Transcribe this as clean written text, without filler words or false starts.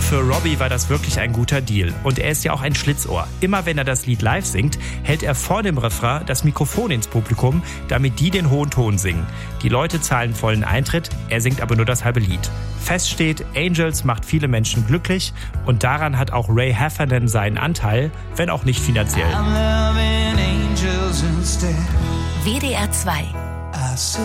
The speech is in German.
Für Robbie war das wirklich ein guter Deal. Und er ist ja auch ein Schlitzohr. Immer wenn er das Lied live singt, hält er vor dem Refrain das Mikrofon ins Publikum, damit die den hohen Ton singen. Die Leute zahlen vollen Eintritt, er singt aber nur das halbe Lied. Fest steht, Angels macht viele Menschen glücklich und daran hat auch Ray Heffernan seinen Anteil, wenn auch nicht finanziell. WDR 2